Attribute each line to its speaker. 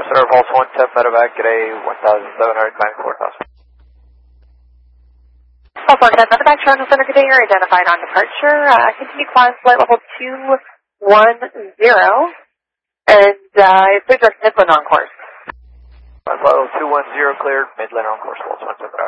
Speaker 1: Center, Pulse 17 medevac, g'day, 1,700, climb 4,000.
Speaker 2: Pulse 17 medevac, Toronto Center, good day, you're identified on departure. Continue climb flight level 210, and it's direct Midland on course.
Speaker 1: Flight level 210 cleared, Midland on course, Pulse 17 medevac.